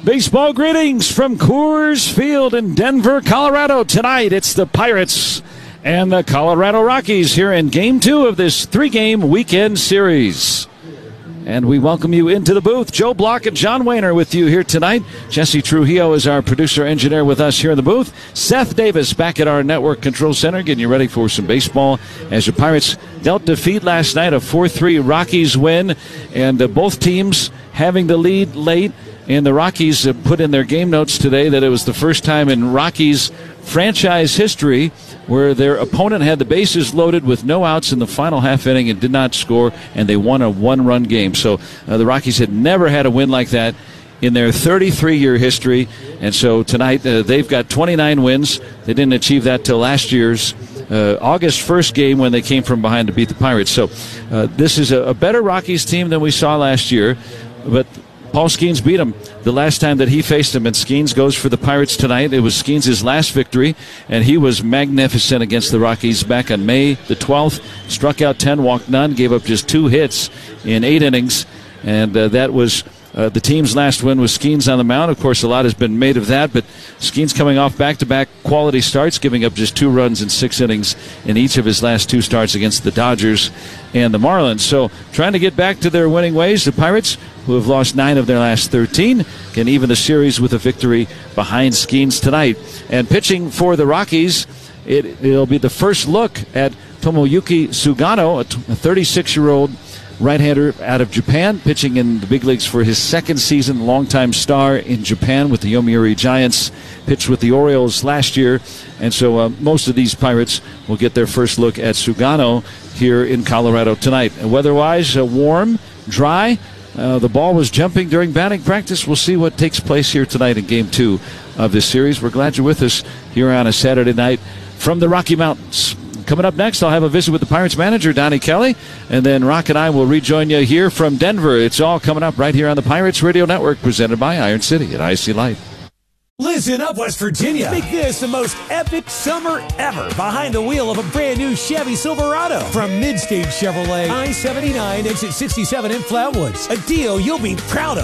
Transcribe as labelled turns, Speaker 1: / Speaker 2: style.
Speaker 1: Baseball greetings from Coors Field in Denver, Colorado. Tonight, it's the Pirates and the Colorado Rockies here in Game 2 of this 3-game weekend series. And we welcome you into the booth. Joe Block and John Wayner with you here tonight. Jesse Trujillo is our producer-engineer with us here in the booth. Seth Davis back at our network control center, getting you ready for some baseball as the Pirates dealt defeat last night, a 4-3 Rockies win, and both teams having the lead late. And the Rockies put in their game notes today that it was the first time in Rockies franchise history where their opponent had the bases loaded with no outs in the final half inning and did not score, and they won a one-run game. So the Rockies had never had a win like that in their 33-year history. And so tonight they've got 29 wins. They didn't achieve that till last year's August 1st game when they came from behind to beat the Pirates. So this is a better Rockies team than we saw last year. But Paul Skeens beat him the last time that he faced him, and Skeens goes for the Pirates tonight. It was Skeens' last victory, and he was magnificent against the Rockies back on May the 12th. Struck out 10, walked none, gave up just 2 hits in 8 innings, and that was the team's last win with Skeens on the mound. Of course, a lot has been made of that, but Skeens coming off back-to-back quality starts, giving up just 2 runs in 6 innings in each of his last 2 starts against the Dodgers and the Marlins. So trying to get back to their winning ways. The Pirates, who have lost 9 of their last 13, can even the series with a victory behind Skeens tonight. And pitching for the Rockies, it'll be the first look at Tomoyuki Sugano, a 36-year-old right-hander out of Japan, pitching in the big leagues for his second season, longtime star in Japan with the Yomiuri Giants, pitched with the Orioles last year. And so most of these Pirates will get their first look at Sugano here in Colorado tonight. And weather-wise, warm, dry. The ball was jumping during batting practice. We'll see what takes place here tonight in Game 2 of this series. We're glad you're with us here on a Saturday night from the Rocky Mountains. Coming up next, I'll have a visit with the Pirates manager, Donnie Kelly, and then Rock and I will rejoin you here from Denver. It's all coming up right here on the Pirates Radio Network, presented by Iron City at IC Light.
Speaker 2: Listen up, West Virginia. Make this the most epic summer ever behind the wheel of a brand new Chevy Silverado from Midstage Chevrolet, I-79, exit 67 in Flatwoods. A deal you'll be proud of.